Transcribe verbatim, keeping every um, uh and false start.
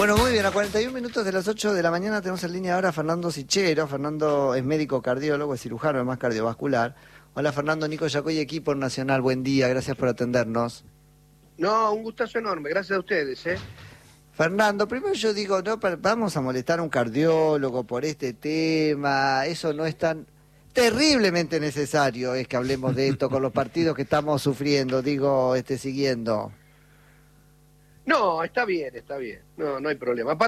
Bueno, muy bien, a cuarenta y un minutos de las ocho de la mañana tenemos en línea ahora a Fernando Sichero. Fernando es médico cardiólogo, es cirujano, además cardiovascular. Hola Fernando, Nico Yacoy, equipo nacional, buen día, gracias por atendernos. No, un gustazo enorme, gracias a ustedes, ¿eh? Fernando, primero yo digo, no, vamos a molestar a un cardiólogo por este tema, eso no es tan terriblemente necesario, es que hablemos de esto con los partidos que estamos sufriendo, digo, este siguiendo. No, está bien, está bien, no, no hay problema.